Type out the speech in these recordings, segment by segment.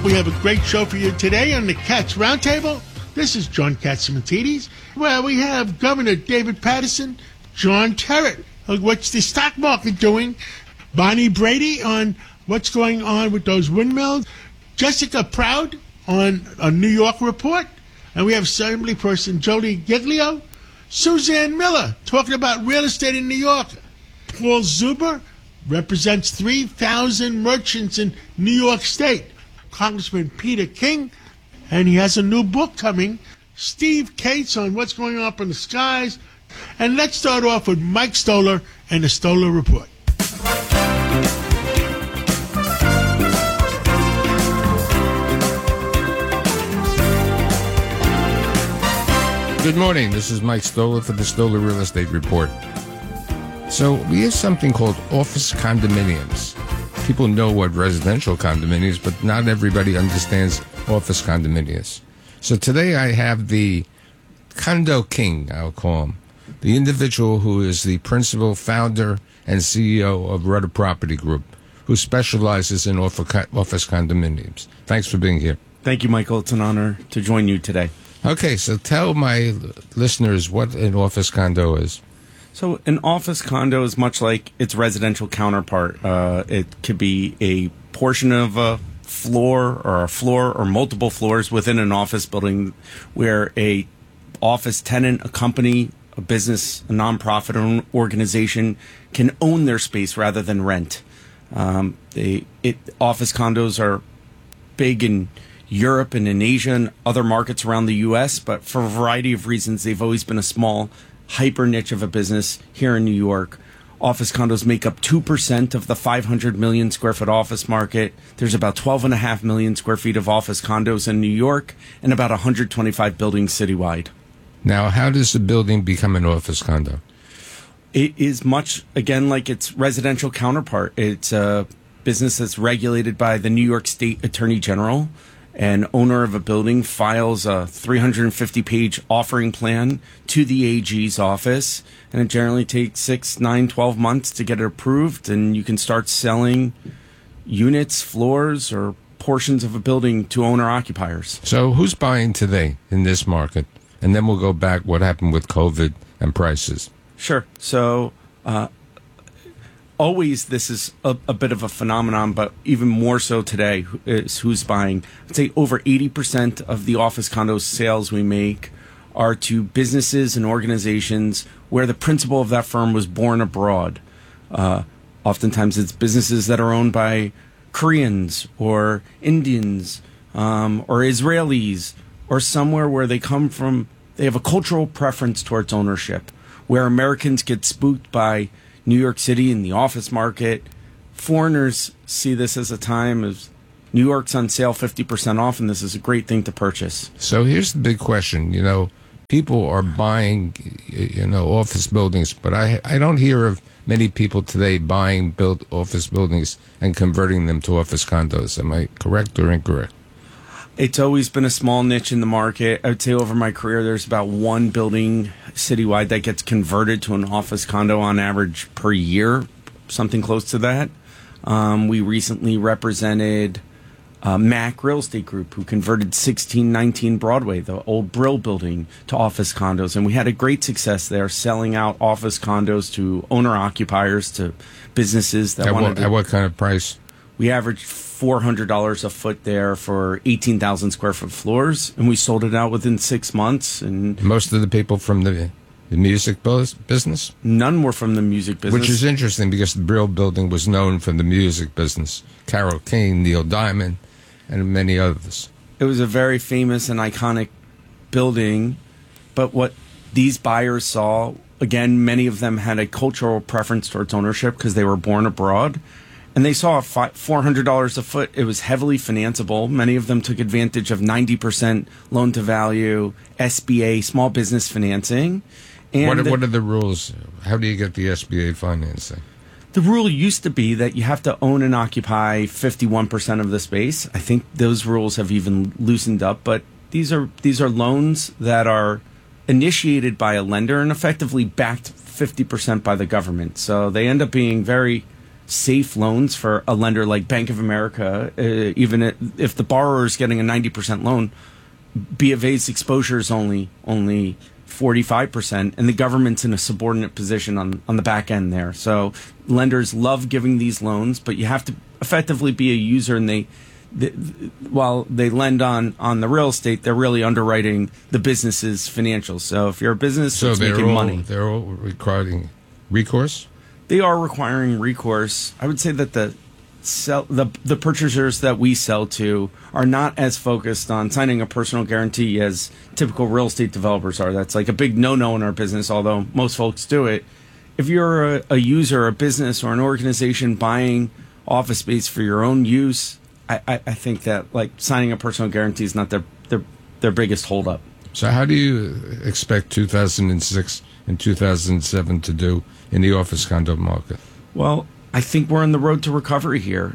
We have a great show for you today on the Cats Roundtable. This is John Catsimatidis. Well, we have Governor David Paterson, John Terrett, what's the stock market doing, Bonnie Brady on what's going on with those windmills, Jessica Proud on a New York report, and we have Assembly Person Jody Giglio, Suzanne Miller talking about real estate in New York. Paul Zuber represents 3,000 merchants in New York State. Congressman Peter King, and he has a new book coming. Steve Cates on what's going on up in the skies. And let's start off with Mike Stoller and the Stoller Report. Good morning. This is Mike Stoller for the Stoller Real Estate Report. So we have something called office condominiums. People know what residential condominiums, but not everybody understands office condominiums. So today I have the condo king, I'll call him, the individual who is the principal founder and CEO of Rudder Property Group, who specializes in office condominiums. Thanks for being here. Thank you, Michael. It's an honor to join you today. Okay, so tell my listeners what an office condo is. So an office condo is much like its residential counterpart. It could be a portion of a floor or multiple floors within an office building where a office tenant, a company, a business, a nonprofit organization can own their space rather than rent. Office condos are big in Europe and in Asia and other markets around the U.S., but for a variety of reasons, they've always been a small hyper niche of a business here in New York. Office condos make up 2% of the 500 million square foot office market. There's about 12.5 million square feet of office condos in New York and about 125 buildings citywide. Now, how does the building become an office condo? It is much, again, like its residential counterpart. It's a business that's regulated by the New York State Attorney General. An owner of a building files a 350-page offering plan to the AG's office, and it generally takes 6, 9, 12 months to get it approved, and you can start selling units, floors, or portions of a building to owner-occupiers. So who's buying today in this market? And then we'll go back what happened with COVID and prices. Sure. So always this is a bit of a phenomenon, but even more so today is who's buying. I'd say over 80% of the office condo sales we make are to businesses and organizations where the principal of that firm was born abroad. Oftentimes it's businesses that are owned by Koreans or Indians or Israelis or somewhere where they come from. They have a cultural preference towards ownership, where Americans get spooked by New York City and the office market. Foreigners see this as a time as New York's on sale 50% off, and this is a great thing to purchase. So here's the big question. You know, people are buying, office buildings, but I don't hear of many people today buying built office buildings and converting them to office condos. Am I correct or incorrect? It's always been a small niche in the market. I would say over my career, there's about one building citywide that gets converted to an office condo on average per year, something close to that. We recently represented Mac Real Estate Group, who converted 1619 Broadway, the old Brill building, to office condos. And we had a great success there, selling out office condos to owner-occupiers, to businesses that wanted to... At what kind of price? We averaged $400 a foot there for 18,000 square foot floors, and we sold it out within 6 months. And most of the people from the music business? None were from the music business. Which is interesting because the Brill building was known for the music business. Carole King, Neil Diamond, and many others. It was a very famous and iconic building, but what these buyers saw, again, many of them had a cultural preference towards ownership because they were born abroad. And they saw $400 a foot. It was heavily financeable. Many of them took advantage of 90% loan to value, SBA, small business financing. And what are the rules? How do you get the SBA financing? The rule used to be that you have to own and occupy 51% of the space. I think those rules have even loosened up, but these are loans that are initiated by a lender and effectively backed 50% by the government. So they end up being very safe loans for a lender like Bank of America. Even if the borrower is getting a 90% loan, B of A's exposure is only 45%, and the government's in a subordinate position on the back end there. So lenders love giving these loans, but you have to effectively be a user, and while they lend on the real estate, they're really underwriting the business's financials. So if you're a business that's making money, they're all requiring recourse. They are requiring recourse. I would say that the purchasers that we sell to are not as focused on signing a personal guarantee as typical real estate developers are. That's like a big no-no in our business, although most folks do it. If you're a user, a business, or an organization buying office space for your own use, I think that like signing a personal guarantee is not their biggest holdup. So how do you expect 2006 and 2007 to do in the office condo market? Well, I think we're on the road to recovery here.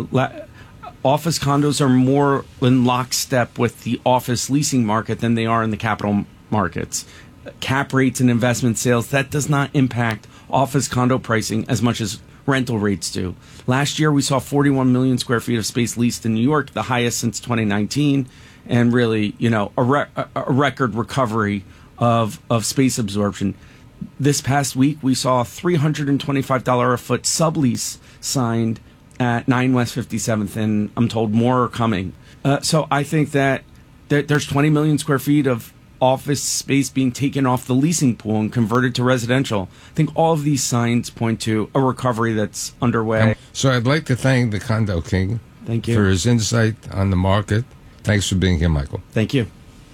Office condos are more in lockstep with the office leasing market than they are in the capital markets. Cap rates and investment sales, that does not impact office condo pricing as much as rental rates do. Last year, we saw 41 million square feet of space leased in New York, the highest since 2019, and really, a record recovery of space absorption. This past week, we saw a $325 a foot sublease signed at 9 West 57th, and I'm told more are coming. So I think that there's 20 million square feet of office space being taken off the leasing pool and converted to residential. I think all of these signs point to a recovery that's underway. So I'd like to thank the Condo King. Thank you for his insight on the market. Thanks for being here, Michael. Thank you.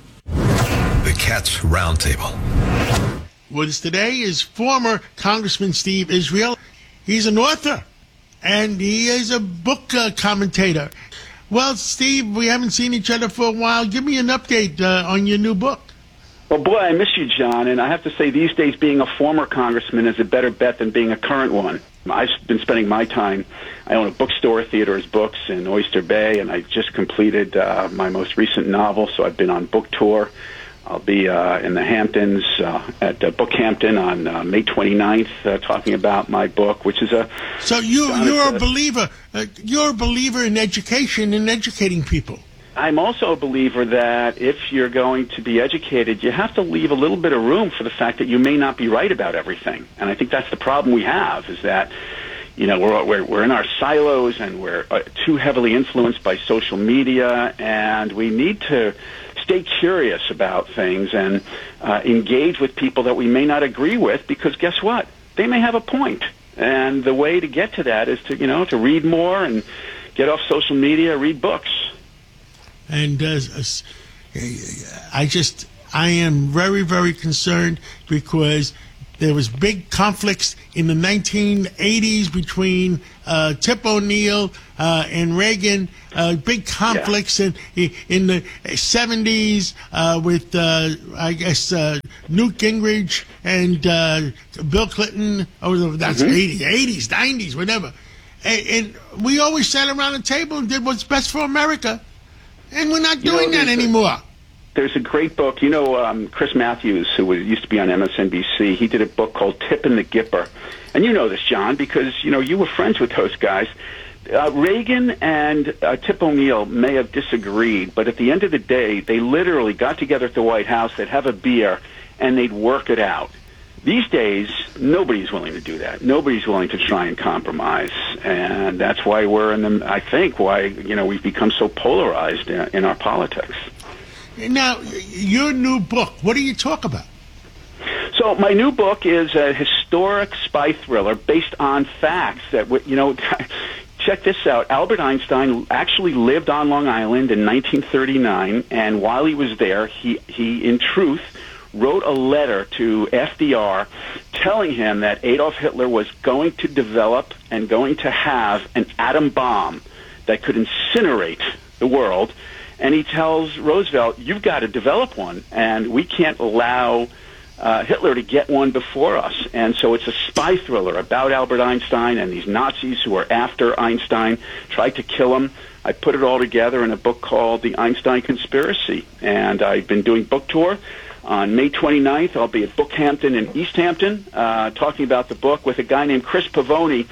The Cats Roundtable. With us today is former Congressman Steve Israel. He's an author, and he is a book commentator. Well, Steve, we haven't seen each other for a while. Give me an update on your new book. Well, boy, I miss you, John, and I have to say these days being a former congressman is a better bet than being a current one. I've been spending my time. I own a bookstore, Theodore's Books, in Oyster Bay, and I just completed my most recent novel, so I've been on book tour. I'll be in the Hamptons at Bookhampton on May 29th talking about my book, which is a... So you're a believer. You're a believer in education and educating people. I'm also a believer that if you're going to be educated, you have to leave a little bit of room for the fact that you may not be right about everything. And I think that's the problem we have, is that we're in our silos and we're too heavily influenced by social media, and we need to stay curious about things and engage with people that we may not agree with, because guess what? They may have a point. And the way to get to that is to read more and get off social media, read books. And I am very, very concerned because there was big conflicts in the 1980s between Tip O'Neill and Reagan. Big conflicts in the 70s with Newt Gingrich and Bill Clinton. Oh, that's 80s, 90s, whatever. And we always sat around the table and did what's best for America. And we're not doing that anymore. There's a great book. Chris Matthews, who used to be on MSNBC, he did a book called Tip and the Gipper. And you know this, John, because, you were friends with those guys. Reagan and Tip O'Neill may have disagreed, but at the end of the day, they literally got together at the White House, they'd have a beer, and they'd work it out. These days, nobody's willing to do that. Nobody's willing to try and compromise, and that's why we've become so polarized in our politics. Now, your new book, what do you talk about? So my new book is a historic spy thriller based on facts that, check this out. Albert Einstein actually lived on Long Island in 1939, and while he was there, he in truth wrote a letter to FDR telling him that Adolf Hitler was going to develop and going to have an atom bomb that could incinerate the world. And he tells Roosevelt, you've got to develop one, and we can't allow Hitler to get one before us. And so it's a spy thriller about Albert Einstein and these Nazis who are after Einstein, tried to kill him. I put it all together in a book called The Einstein Conspiracy, and I've been doing book tour. On May 29th, I'll be at Bookhampton in East Hampton talking about the book with a guy named Chris Pavoni.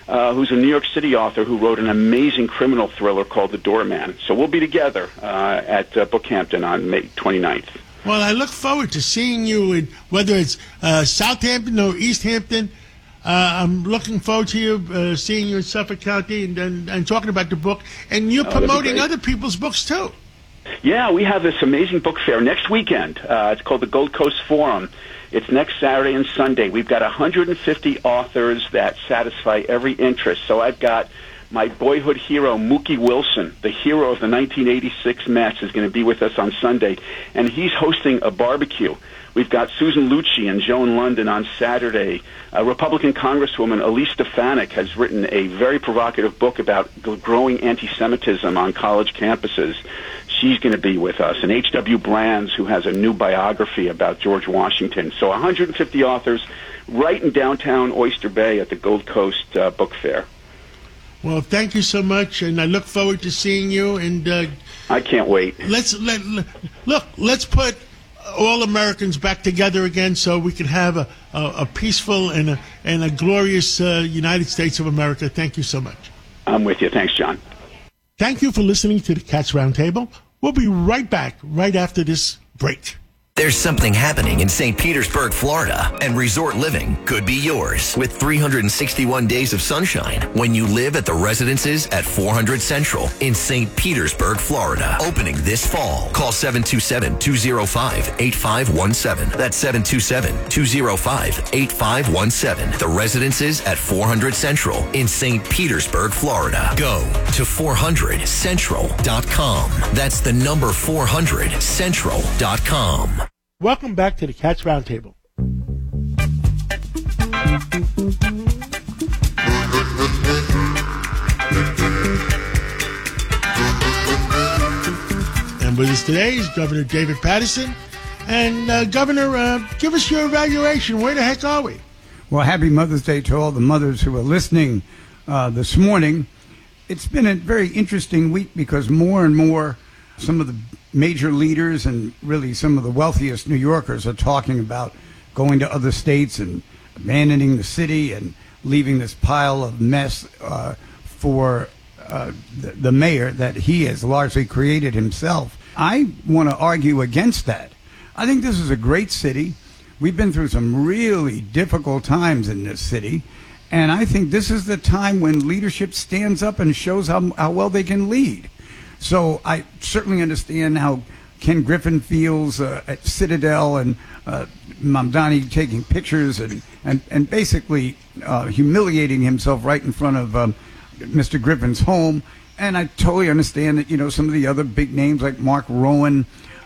who's a New York City author who wrote an amazing criminal thriller called The Doorman. So we'll be together at Bookhampton on May 29th. Well, I look forward to seeing you in whether it's Southampton or East Hampton. I'm looking forward to you seeing you in Suffolk County and talking about the book. And you're promoting other people's books, too. Yeah, we have this amazing book fair next weekend. It's called the Gold Coast Forum. It's next Saturday and Sunday. We've got 150 authors that satisfy every interest. So I've got my boyhood hero, Mookie Wilson, the hero of the 1986 Mets, is going to be with us on Sunday, and he's hosting a barbecue. We've got Susan Lucci and Joan London on Saturday. Republican Congresswoman Elise Stefanik has written a very provocative book about growing anti-Semitism on college campuses. She's going to be with us. And H.W. Brands, who has a new biography about George Washington. So 150 authors right in downtown Oyster Bay at the Gold Coast Book Fair. Well, thank you so much, and I look forward to seeing you. And I can't wait. Let's put all Americans back together again, so we can have a peaceful and a glorious United States of America. Thank you so much. I'm with you. Thanks, John. Thank you for listening to the Cats Roundtable. We'll be right back right after this break. There's something happening in St. Petersburg, Florida, and resort living could be yours with 361 days of sunshine when you live at the residences at 400 Central in St. Petersburg, Florida. Opening this fall. Call 727-205-8517. That's 727-205-8517. The residences at 400 Central in St. Petersburg, Florida. Go to 400central.com. That's the number 400central.com. Welcome back to the Cats Roundtable. And with us today is Governor David Paterson. And Governor, give us your evaluation. Where the heck are we? Well, happy Mother's Day to all the mothers who are listening this morning. It's been a very interesting week because more and more some of the major leaders and really some of the wealthiest New Yorkers are talking about going to other states and abandoning the city and leaving this pile of mess for the mayor that he has largely created himself. I want to argue against that. I think this is a great city. We've been through some really difficult times in this city, and I think this is the time when leadership stands up and shows how well they can lead. So I certainly understand how Ken Griffin feels at Citadel and Mamdani taking pictures and basically humiliating himself right in front of Mr. Griffin's home. And I totally understand that, some of the other big names like Mark Rowan,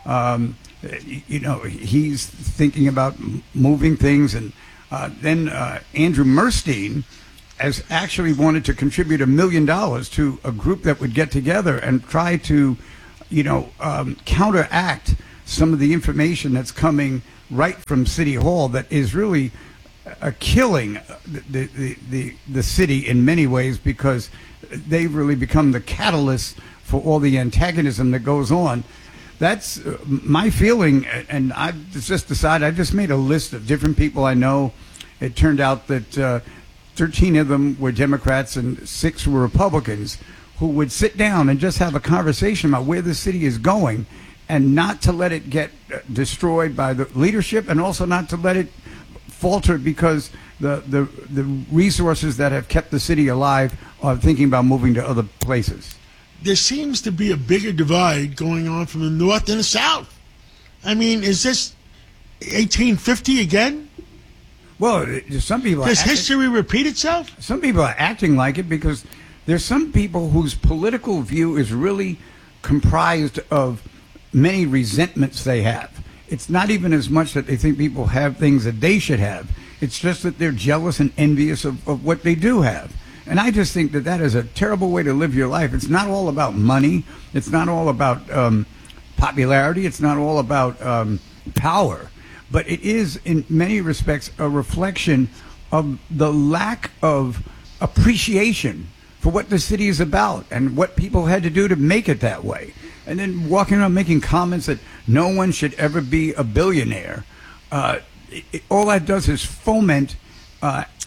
he's thinking about moving things. And then Andrew Murstein has actually wanted to contribute $1 million to a group that would get together and try to, counteract some of the information that's coming right from City Hall that is really killing the city in many ways because they've really become the catalyst for all the antagonism that goes on. That's my feeling, and I've just decided, I just made a list of different people I know. It turned out that 13 of them were Democrats and 6 were Republicans who would sit down and just have a conversation about where the city is going and not to let it get destroyed by the leadership and also not to let it falter because the resources that have kept the city alive are thinking about moving to other places. There seems to be a bigger divide going on from the north and the south. I mean, is this 1850 again? Well, some people... Does history repeat itself? Some people are acting like it because there's some people whose political view is really comprised of many resentments they have. It's not even as much that they think people have things that they should have. It's just that they're jealous and envious of what they do have. And I just think that is a terrible way to live your life. It's not all about money. It's not all about popularity. It's not all about power. But it is, in many respects, a reflection of the lack of appreciation for what the city is about and what people had to do to make it that way. And then walking around making comments that no one should ever be a billionaire. All that does is foment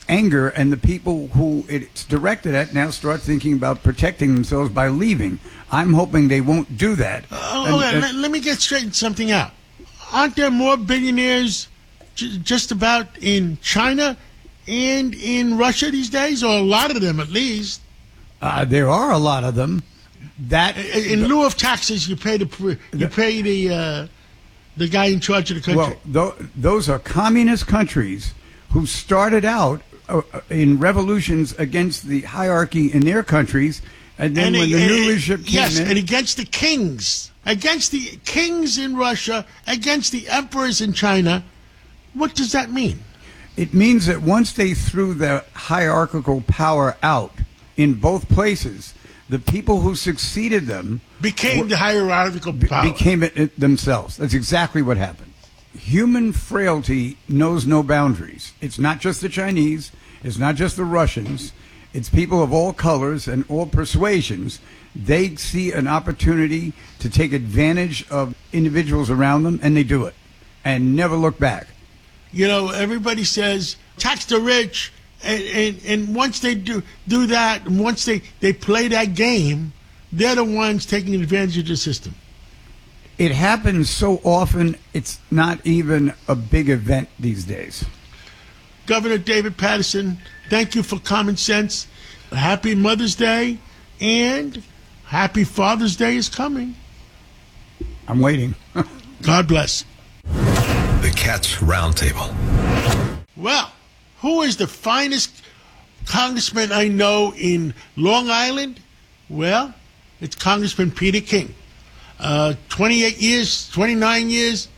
anger, and the people who it's directed at now start thinking about protecting themselves by leaving. I'm hoping they won't do that. Let me get straightened something out. Aren't there more billionaires just about in China and in Russia these days, or a lot of them at least? There are a lot of them. That in lieu of taxes, you pay the guy in charge of the country. Well, those are communist countries who started out in revolutions against the hierarchy in their countries, and then when the new leadership came in, and against the kings in Russia, against the emperors in China. What does that mean? It means that once they threw the hierarchical power out in both places, the people who succeeded them became the hierarchical power. Became it themselves. That's exactly what happened. Human frailty knows no boundaries. It's not just the Chinese. It's not just the Russians. It's people of all colors and all persuasions. They see an opportunity to take advantage of individuals around them, and they do it, and never look back. You know, everybody says tax the rich, and once they do that, and once they play that game, they're the ones taking advantage of the system. It happens so often, it's not even a big event these days. Governor David Paterson, thank you for common sense. Happy Mother's Day, and happy Father's Day is coming. I'm waiting. God bless. The Cats Roundtable. Well, who is the finest congressman I know in Long Island? Well, it's Congressman Peter King. 28 years, 29 years,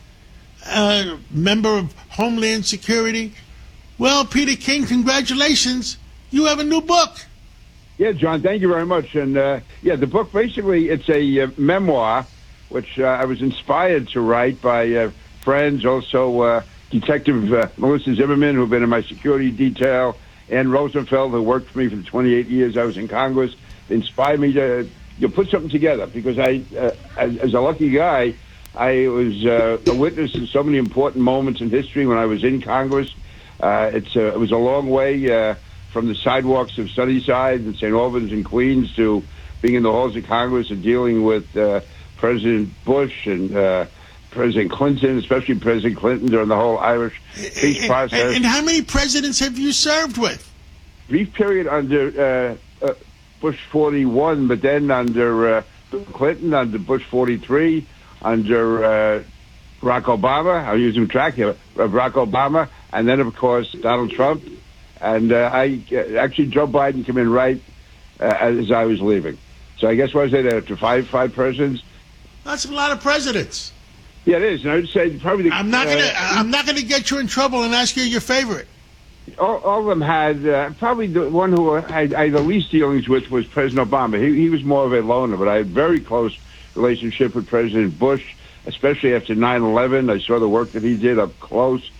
member of Homeland Security. Well, Peter King, congratulations. You have a new book. Yeah, John, thank you very much. And, the book, basically, it's a memoir, which I was inspired to write by friends, also Detective Melissa Zimmerman, who've been in my security detail, and Rosenfeld, who worked for me for the 28 years I was in Congress. They inspired me to put something together, because I, as a lucky guy, I was a witness to so many important moments in history when I was in Congress. It was a long way from the sidewalks of Sunnyside and St. Albans and Queens to being in the halls of Congress and dealing with President Bush and President Clinton, especially President Clinton during the whole Irish peace process. And how many presidents have you served with? Brief period under Bush 41, but then under Clinton, under Bush 43, under Barack Obama. I'm using track here. Barack Obama, and then of course Donald Trump, and actually Joe Biden came in right as I was leaving. So I guess what I said after five presidents. That's a lot of presidents. Yeah, it is, and I would say probably. I'm not gonna get you in trouble and ask you your favorite. All of them had probably the one who I had the least dealings with was President Obama. He was more of a loner, but I had a very close relationship with President Bush, especially after 9/11. I saw the work that he did up close.